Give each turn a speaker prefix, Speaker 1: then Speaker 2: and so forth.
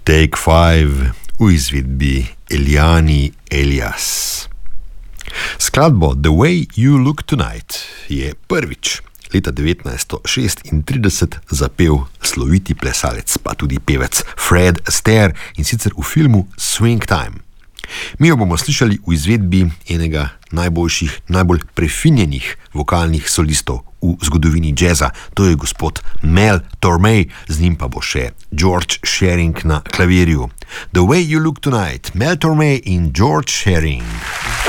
Speaker 1: Take 5 v izvedbi Eliani Elias. Skladbo The Way You Look Tonight je prvič leta 1936 zapel sloviti plesalec, pa tudi pevec Fred Astaire, in sicer v filmu Swing Time. Mi jo bomo slišali v izvedbi enega najboljših, najbolj prefinjenih vokalnih solistov v zgodovini jazza, to je gospod Mel Torme, z njim pa bo še George Shearing na klavirju. The Way You Look Tonight, Mel Torme in George Shearing.